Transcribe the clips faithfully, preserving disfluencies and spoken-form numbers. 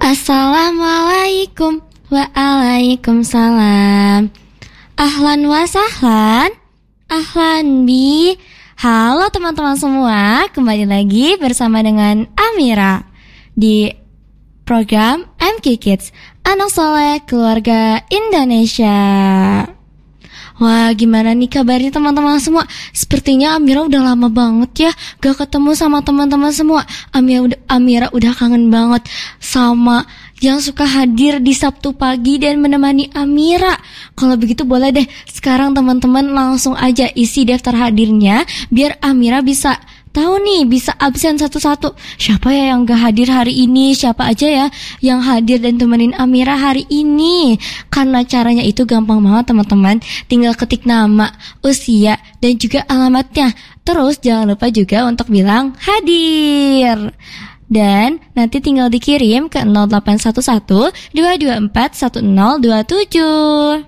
Assalamualaikum. Waalaikumsalam. Ahlan wa sahlan. Ahlan bi. Halo teman-teman semua, kembali lagi bersama dengan Amira di program M K Kids, Anak Soleh Keluarga Indonesia. Wah, gimana nih kabarnya teman-teman semua? Sepertinya Amira udah lama banget ya gak ketemu sama teman-teman semua. Amira udah, Amira udah kangen banget sama yang suka hadir di Sabtu pagi dan menemani Amira. Kalau begitu boleh deh sekarang teman-teman langsung aja isi daftar hadirnya biar Amira bisa tahu nih, bisa absen satu-satu. Siapa ya yang gak hadir hari ini? Siapa aja ya yang hadir dan temenin Amira hari ini? Karena caranya itu gampang banget teman-teman. Tinggal ketik nama, usia, dan juga alamatnya. Terus jangan lupa juga untuk bilang hadir. Dan nanti tinggal dikirim ke nol delapan satu satu dua dua empat satu nol dua tujuh.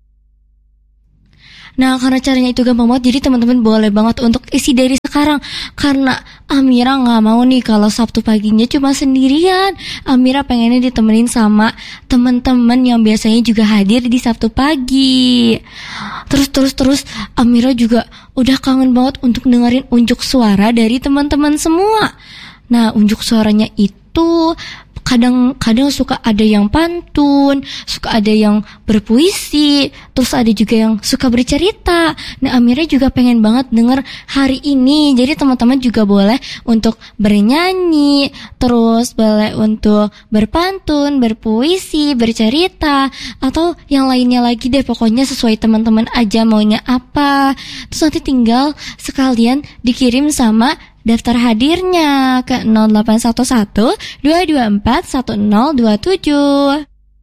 Nah, karena caranya itu gampang banget, jadi teman-teman boleh banget untuk isi dari sekarang. Karena Amira gak mau nih kalau Sabtu paginya cuma sendirian. Amira pengennya ditemenin sama teman-teman yang biasanya juga hadir di Sabtu pagi. Terus-terus-terus Amira juga udah kangen banget untuk dengerin unjuk suara dari teman-teman semua. Nah, unjuk suaranya itu kadang-kadang suka ada yang pantun, suka ada yang berpuisi, terus ada juga yang suka bercerita. Nah, Amira juga pengen banget denger hari ini. Jadi teman-teman juga boleh untuk bernyanyi, terus boleh untuk berpantun, berpuisi, bercerita, atau yang lainnya lagi deh. Pokoknya sesuai teman-teman aja maunya apa. Terus nanti tinggal sekalian dikirim sama daftar hadirnya ke nol delapan satu satu dua dua empat satu nol dua tujuh.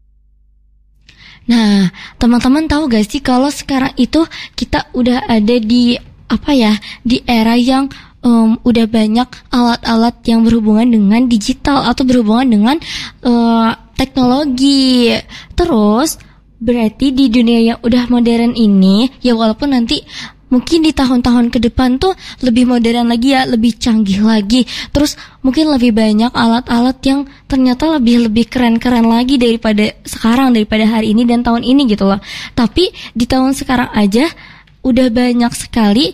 Nah, teman-teman tahu gak sih kalau sekarang itu kita udah ada di apa ya, di era yang um, udah banyak alat-alat yang berhubungan dengan digital atau berhubungan dengan uh, teknologi. Terus berarti di dunia yang udah modern ini, ya walaupun nanti mungkin di tahun-tahun ke depan tuh lebih modern lagi ya, lebih canggih lagi. Terus mungkin lebih banyak alat-alat yang ternyata lebih-lebih keren-keren lagi daripada sekarang, daripada hari ini dan tahun ini gitu loh. Tapi di tahun sekarang aja udah banyak sekali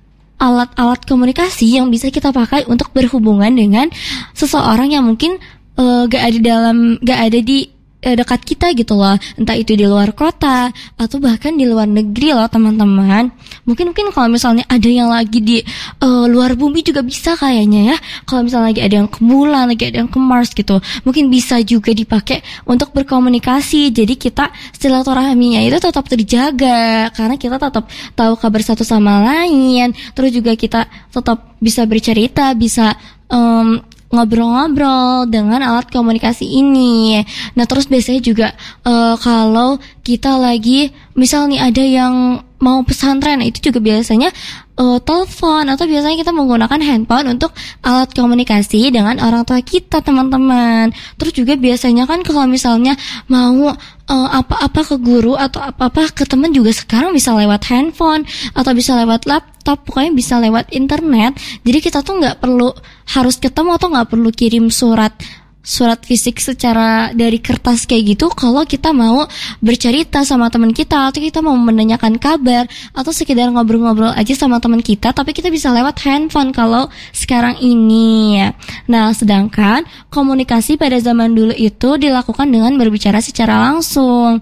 alat-alat komunikasi yang bisa kita pakai untuk berhubungan dengan seseorang yang mungkin uh, gak ada dalam, gak ada di dekat kita gitu loh, entah itu di luar kota atau bahkan di luar negeri loh teman-teman. Mungkin mungkin kalau misalnya ada yang lagi di uh, luar bumi juga bisa kayaknya ya. Kalau misalnya lagi ada yang ke bulan, lagi ada yang ke Mars gitu, mungkin bisa juga dipakai untuk berkomunikasi. Jadi kita silaturahminya itu tetap terjaga karena kita tetap tahu kabar satu sama lain. Terus juga kita tetap bisa bercerita, bisa um, ngobrol-ngobrol dengan alat komunikasi ini. Nah, terus biasanya juga uh, kalau kita lagi misal nih ada yang mau pesantren, itu juga biasanya uh, telepon atau biasanya kita menggunakan handphone untuk alat komunikasi dengan orang tua kita, teman-teman. Terus juga biasanya kan kalau misalnya mau uh, apa-apa ke guru atau apa-apa ke teman juga sekarang bisa lewat handphone atau bisa lewat laptop, pokoknya bisa lewat internet. Jadi kita tuh nggak perlu harus ketemu atau nggak perlu kirim surat surat fisik secara dari kertas kayak gitu kalau kita mau bercerita sama teman kita atau kita mau menanyakan kabar atau sekedar ngobrol-ngobrol aja sama teman kita, tapi kita bisa lewat handphone kalau sekarang ini. Nah, sedangkan komunikasi pada zaman dulu itu dilakukan dengan berbicara secara langsung.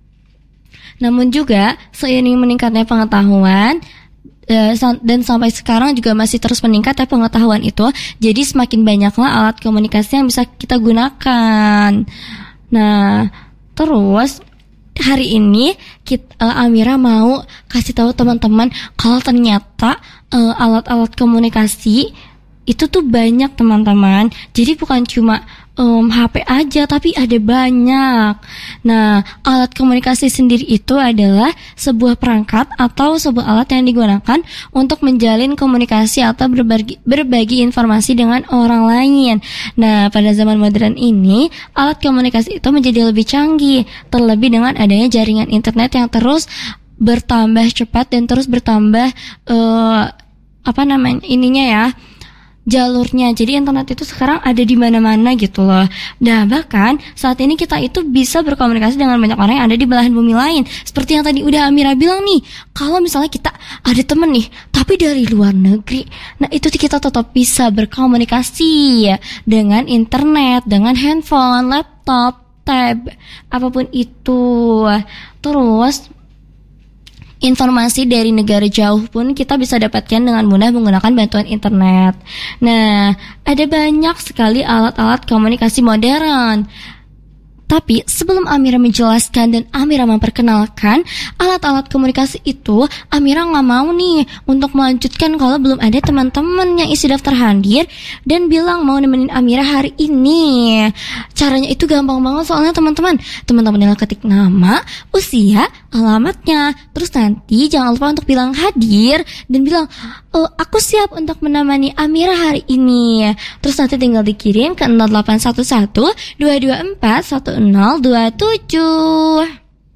Namun juga seiring meningkatnya pengetahuan dan sampai sekarang juga masih terus meningkat ya pengetahuan itu. Jadi semakin banyaklah alat komunikasi yang bisa kita gunakan. Nah, terus hari ini kita, uh, Amira mau kasih tahu teman-teman kalau ternyata uh, alat-alat komunikasi itu tuh banyak teman-teman. Jadi bukan cuma Um, H P aja, tapi ada banyak. Nah, alat komunikasi sendiri itu adalah sebuah perangkat atau sebuah alat yang digunakan untuk menjalin komunikasi atau berbagi, berbagi informasi dengan orang lain. Nah, pada zaman modern ini, alat komunikasi itu menjadi lebih canggih, terlebih dengan adanya jaringan internet yang terus bertambah cepat dan terus bertambah uh, apa namanya ininya ya jalurnya. Jadi internet itu sekarang ada di mana-mana gitu loh. Nah, bahkan saat ini kita itu bisa berkomunikasi dengan banyak orang yang ada di belahan bumi lain. Seperti yang tadi udah Amira bilang nih, kalau misalnya kita ada temen nih, tapi dari luar negeri, nah itu kita tetap bisa berkomunikasi ya, dengan internet, dengan handphone, laptop, tab, apapun itu. Terus informasi dari negara jauh pun kita bisa dapatkan dengan mudah menggunakan bantuan internet. Nah, ada banyak sekali alat-alat komunikasi modern. Tapi sebelum Amira menjelaskan dan Amira memperkenalkan alat-alat komunikasi itu, Amira gak mau nih untuk melanjutkan kalau belum ada teman-teman yang isi daftar hadir dan bilang mau nemenin Amira hari ini. Caranya itu gampang banget soalnya teman-teman. Teman-teman yang ketik nama, usia, alamatnya. Terus nanti jangan lupa untuk bilang hadir dan bilang, oh, aku siap untuk menemani Amira hari ini. Terus nanti tinggal dikirim ke nol delapan satu satu dua dua empat satu nol dua tujuh.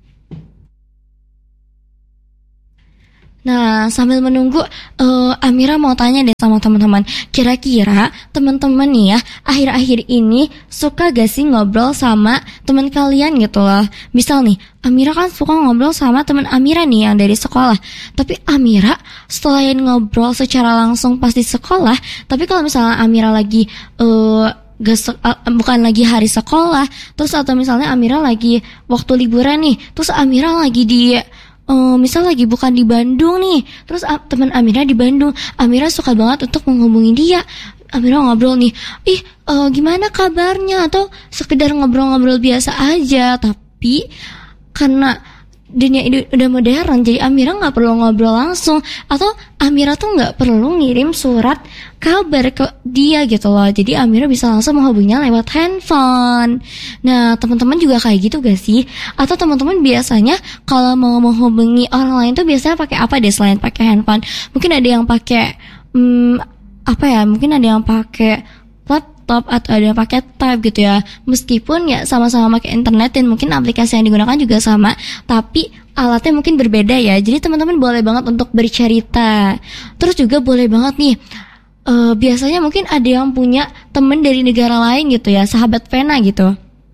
Nah, sambil menunggu, uh, Amira mau tanya deh sama teman-teman. Kira-kira teman-teman nih ya, akhir-akhir ini suka gak sih ngobrol sama teman kalian gitu loh? Misal nih, Amira kan suka ngobrol sama teman Amira nih yang dari sekolah. Tapi Amira selain ngobrol secara langsung pas di sekolah, tapi kalau misalnya Amira lagi uh, Gak se- uh, bukan lagi hari sekolah, terus atau misalnya Amira lagi waktu liburan nih, terus Amira lagi di uh, misal lagi bukan di Bandung nih, terus uh, teman Amira di Bandung, Amira suka banget untuk menghubungi dia. Amira ngobrol nih, ih uh, gimana kabarnya, atau sekedar ngobrol-ngobrol biasa aja. Tapi karena dunia ini udah modern, jadi Amira nggak perlu ngobrol langsung, atau Amira tuh nggak perlu ngirim surat kabar ke dia gitu loh. Jadi Amira bisa langsung menghubunginya lewat handphone. Nah, teman-teman juga kayak gitu gak sih? Atau teman-teman biasanya kalau mau menghubungi orang lain tuh biasanya pakai apa deh selain pakai handphone? Mungkin ada yang pakai hmm, apa ya? Mungkin ada yang pakai laptop atau ada yang pakai tab gitu ya. Meskipun ya sama-sama pakai internet dan mungkin aplikasi yang digunakan juga sama, tapi alatnya mungkin berbeda ya. Jadi teman-teman boleh banget untuk bercerita. Terus juga boleh banget nih, uh, biasanya mungkin ada yang punya temen dari negara lain gitu ya, sahabat pena gitu.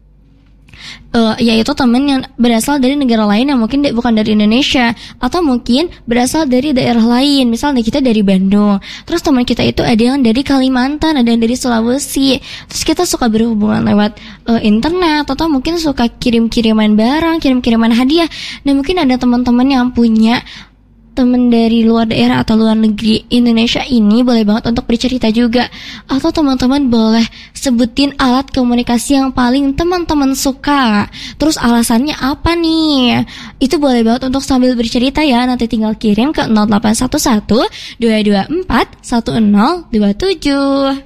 Uh, yaitu teman yang berasal dari negara lain yang mungkin de- bukan dari Indonesia, atau mungkin berasal dari daerah lain. Misalnya kita dari Bandung, terus teman kita itu ada yang dari Kalimantan, ada yang dari Sulawesi. Terus kita suka berhubungan lewat uh, internet, atau mungkin suka kirim-kiriman barang, kirim-kiriman hadiah. Dan mungkin ada teman-teman yang punya teman dari luar daerah atau luar negeri Indonesia ini, boleh banget untuk bercerita juga. Atau teman-teman boleh sebutin alat komunikasi yang paling teman-teman suka. Terus alasannya apa nih? Itu boleh banget untuk sambil bercerita ya. Nanti tinggal kirim ke nol delapan satu satu dua dua empat satu nol dua tujuh.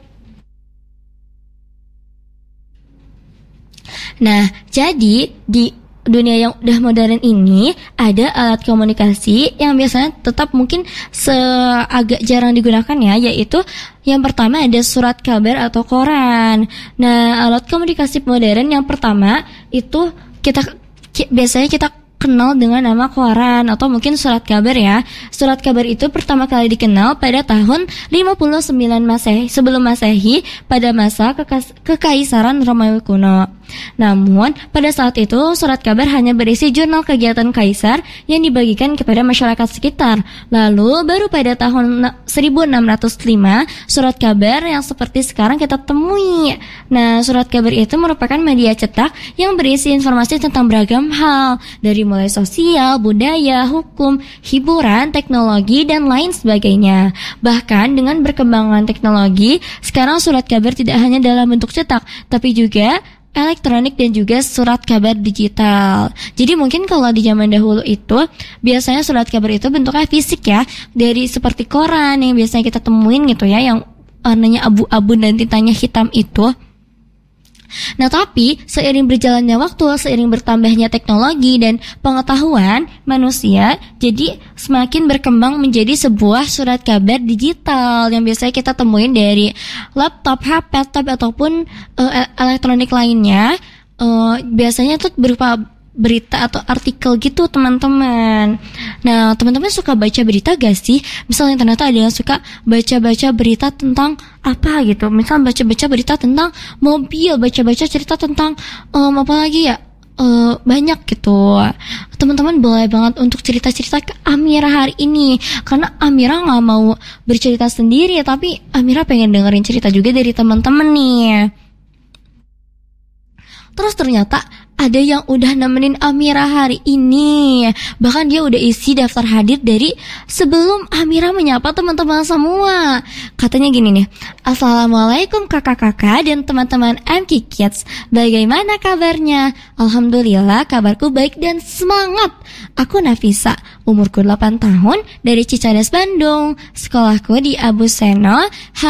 Nah, jadi di dunia yang udah modern ini ada alat komunikasi yang biasanya tetap mungkin seagak jarang digunakan ya, yaitu yang pertama ada surat kabar atau koran. Nah, alat komunikasi modern yang pertama itu kita biasanya kita kenal dengan nama koran atau mungkin surat kabar ya. Surat kabar itu pertama kali dikenal pada tahun lima puluh sembilan Masehi sebelum Masehi pada masa kekas- Kekaisaran Romawi kuno. Namun, pada saat itu surat kabar hanya berisi jurnal kegiatan kaisar yang dibagikan kepada masyarakat sekitar. Lalu, baru pada tahun seribu enam ratus lima, surat kabar yang seperti sekarang kita temui. Nah, surat kabar itu merupakan media cetak yang berisi informasi tentang beragam hal, dari mulai sosial, budaya, hukum, hiburan, teknologi, dan lain sebagainya. Bahkan, dengan berkembangan teknologi, sekarang surat kabar tidak hanya dalam bentuk cetak, tapi juga elektronik dan juga surat kabar digital. Jadi mungkin kalau di zaman dahulu itu biasanya surat kabar itu bentuknya fisik ya, dari seperti koran yang biasanya kita temuin gitu ya, yang warnanya abu-abu dan tintanya hitam itu. Nah, tapi seiring berjalannya waktu, seiring bertambahnya teknologi dan pengetahuan manusia, jadi semakin berkembang menjadi sebuah surat kabar digital yang biasanya kita temuin dari laptop, H P, tab ataupun uh, elektronik lainnya. Uh, biasanya itu berupa berita atau artikel gitu teman-teman. Nah, teman-teman suka baca berita gak sih? Misalnya ternyata ada yang suka baca-baca berita tentang apa gitu. Misal baca-baca berita tentang mobil, baca-baca cerita tentang um, apa lagi ya? Uh, banyak gitu. Teman-teman boleh banget untuk cerita-cerita ke Amira hari ini, karena Amira gak mau bercerita sendiri, tapi Amira pengen dengerin cerita juga dari teman-teman nih. Terus ternyata ada yang udah nemenin Amira hari ini. Bahkan dia udah isi daftar hadir dari sebelum Amira menyapa teman-teman semua. Katanya gini nih, Assalamualaikum kakak-kakak dan teman-teman M K Kids. Bagaimana kabarnya? Alhamdulillah kabarku baik dan semangat. Aku Nafisa, umurku delapan tahun, dari Cicadas, Bandung. Sekolahku di Abu Seno.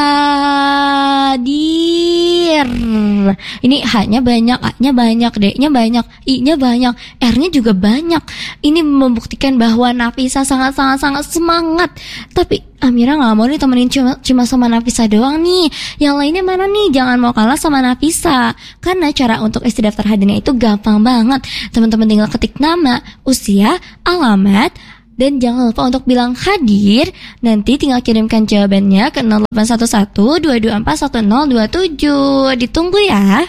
Hadir. Ini H-nya banyak, A-nya banyak, D-nya banyak, I-nya banyak, R-nya juga banyak. Ini membuktikan bahwa Nafisa sangat-sangat-sangat semangat. Tapi Amira gak mau nih temenin cuma, cuma sama Nafisa doang nih. Yang lainnya mana nih? Jangan mau kalah sama Nafisa. Karena cara untuk isi daftar hadirnya itu gampang banget. Teman-teman tinggal ketik nama, usia, alamat, dan jangan lupa untuk bilang hadir. Nanti tinggal kirimkan jawabannya ke nol delapan satu satu dua dua empat satu nol dua tujuh. Ditunggu ya.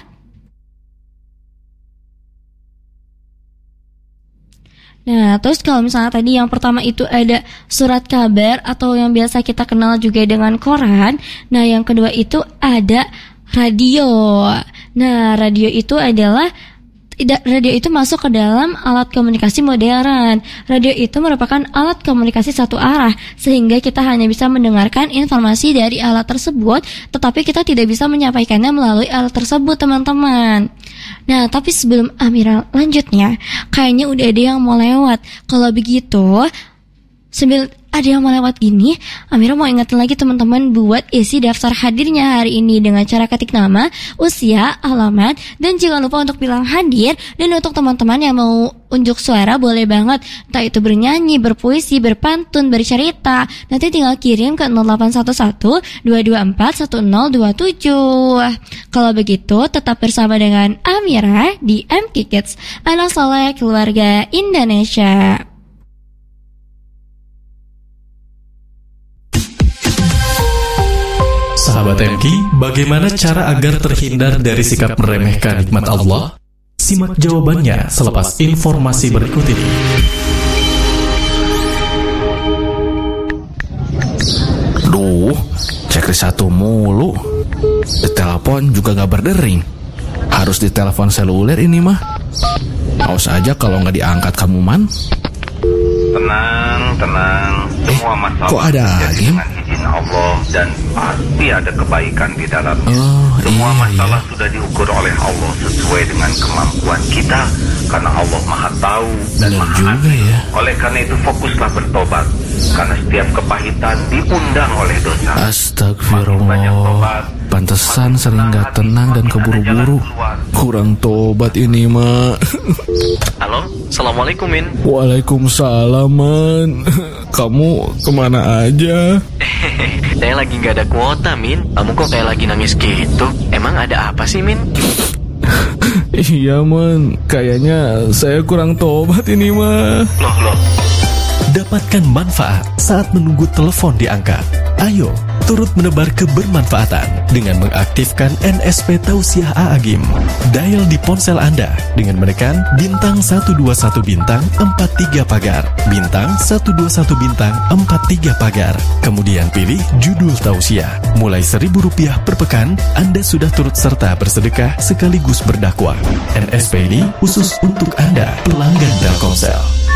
Nah, terus kalau misalnya tadi yang pertama itu ada surat kabar atau yang biasa kita kenal juga dengan koran. Nah, yang kedua itu ada radio. Nah, radio itu adalah radio itu masuk ke dalam alat komunikasi modern. Radio itu merupakan alat komunikasi satu arah, sehingga kita hanya bisa mendengarkan informasi dari alat tersebut, tetapi kita tidak bisa menyampaikannya melalui alat tersebut, teman-teman. Nah, tapi sebelum Amira lanjutnya, kayaknya udah ada yang mau lewat. Kalau begitu, sambil ada yang mau lewat gini, Amira mau ingetin lagi teman-teman buat isi daftar hadirnya hari ini dengan cara ketik nama, usia, alamat, dan jangan lupa untuk bilang hadir. Dan untuk teman-teman yang mau unjuk suara boleh banget, entah itu bernyanyi, berpuisi, berpantun, bercerita, nanti tinggal kirim ke nol delapan satu satu dua dua empat satu nol dua tujuh. Kalau begitu tetap bersama dengan Amira di M K Kids, anak soleh keluarga Indonesia. Sahabat M K, bagaimana cara agar terhindar dari sikap meremehkan nikmat Allah? Simak jawabannya selepas informasi berikut ini. Duh, cek satu mulu. Di telepon juga gak berdering. Harus di telepon seluler ini mah. Awas aja kalau gak diangkat kamu, Man. Tenang, tenang. Semua masalah kok ada lagi? dengan izin Allah dan pasti ada kebaikan di dalamnya. Oh, Semua iya, masalah iya. sudah diukur oleh Allah sesuai dengan kemampuan kita, karena Allah Maha Tahu dan Benar Maha juga Adil. ya. Oleh karena itu fokuslah bertobat, karena setiap kepahitan diundang oleh dosa. Astagfirullah. Pantesan sering gak tenang dan keburu-buru. Kurang tobat ini mah. Halo, Assalamualaikum Min. Waalaikumsalam, Man. Kamu kemana aja? Saya lagi gak ada kuota Min. Kamu kok kayak lagi nangis gitu? Emang ada apa sih Min? Iya, Man. Kayaknya saya kurang tobat ini mah. Loh loh. Dapatkan manfaat saat menunggu telepon diangkat. Ayo, turut menebar kebermanfaatan dengan mengaktifkan N S P Tausiah A'agim. Dial di ponsel Anda dengan menekan bintang satu dua satu bintang empat tiga pagar, bintang satu dua satu bintang empat tiga pagar. Kemudian pilih judul Tausiah. Mulai seribu rupiah per pekan, Anda sudah turut serta bersedekah sekaligus berdakwah. N S P ini khusus untuk Anda, pelanggan Telkomsel.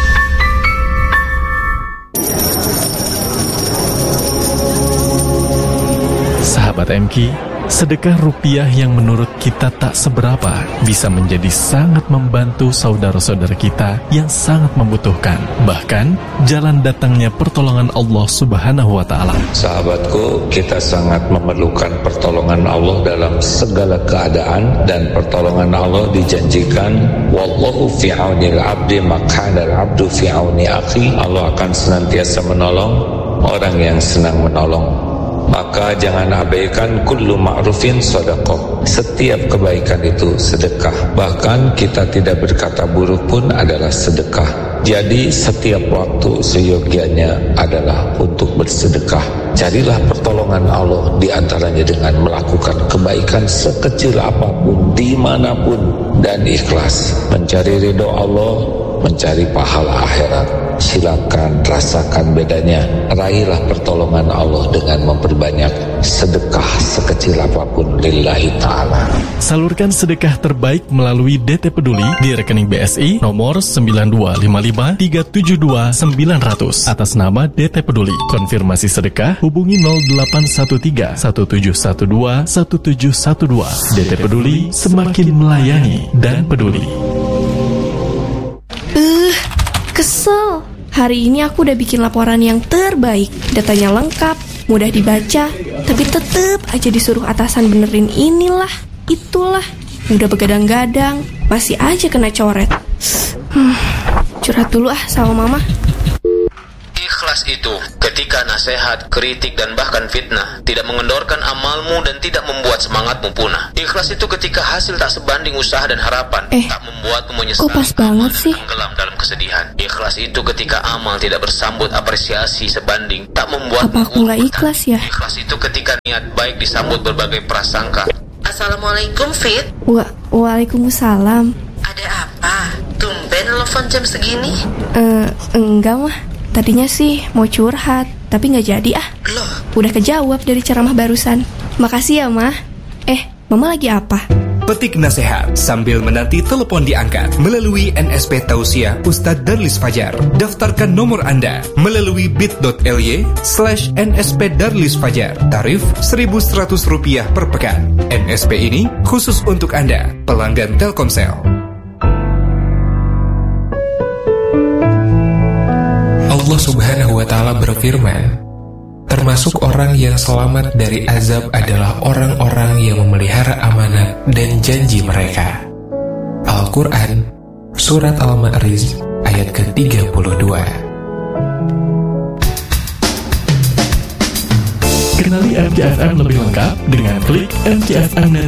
Sahabat M K, sedekah rupiah yang menurut kita tak seberapa bisa menjadi sangat membantu saudara-saudara kita yang sangat membutuhkan. Bahkan, jalan datangnya pertolongan Allah Subhanahu wa Ta'ala. Sahabatku, kita sangat memerlukan pertolongan Allah dalam segala keadaan, dan pertolongan Allah dijanjikan, wallahu fi aunil abdi makana al-abdu fi auni akhi. Allah akan senantiasa menolong orang yang senang menolong. Maka jangan abaikan kullu ma'rufin sedekah. Setiap kebaikan itu sedekah. Bahkan kita tidak berkata buruk pun adalah sedekah. Jadi setiap waktu seyogianya adalah untuk bersedekah. Carilah pertolongan Allah diantaranya dengan melakukan kebaikan sekecil apapun, dimanapun, dan ikhlas. Mencari ridho Allah, mencari pahala akhirat. Silakan rasakan bedanya. Raihlah pertolongan Allah dengan memperbanyak sedekah sekecil apapun lillahi ta'ala. Salurkan sedekah terbaik melalui D T Peduli di rekening B S I nomor sembilan dua lima lima tiga tujuh dua sembilan nol nol atas nama D T Peduli. Konfirmasi sedekah hubungi nol delapan satu tiga satu tujuh satu dua satu tujuh satu dua. D T Peduli, semakin melayani dan peduli. Uh, kesel. Hari ini aku udah bikin laporan yang terbaik. Datanya lengkap, mudah dibaca, tapi tetep aja disuruh atasan benerin inilah, itulah. Udah begadang-gadang, masih aja kena coret. Hmm, curhat dulu ah sama mama. Ikhlas itu ketika nasihat, kritik, dan bahkan fitnah tidak mengendorkan amalmu dan tidak membuat semangatmu punah. Ikhlas itu ketika hasil tak sebanding usaha dan harapan, eh, tak membuatmu menyesal, kok pas banget sih? tenggelam dalam kesedihan. Ikhlas itu ketika amal tidak bersambut apresiasi sebanding, tak membuat apa aku nggak ikhlas ya? Ikhlas itu ketika niat baik disambut berbagai prasangka. Assalamualaikum, Fit. Wa Waalaikumsalam. Ada apa? Tumben telepon jam segini? Eh, enggak mah. Tadinya sih mau curhat, tapi nggak jadi ah. Loh? Udah kejawab dari ceramah barusan. Makasih ya, Mah. Eh, Mama lagi apa? Petik nasihat sambil menanti telepon diangkat melalui N S P Tausiah Ustadz Darlis Fajar. Daftarkan nomor Anda melalui bit.ly slash nsp Darlis Fajar. Tarif seribu seratus rupiah per pekan. N S P ini khusus untuk Anda, pelanggan Telkomsel. Allah Subhanahu wa Ta'ala berfirman, termasuk orang yang selamat dari azab adalah orang-orang yang memelihara amanat dan janji mereka. Al-Quran, Surat Al-Ma'arij, ayat ke tiga puluh dua. Kenali M C F M lebih lengkap dengan klik M C F M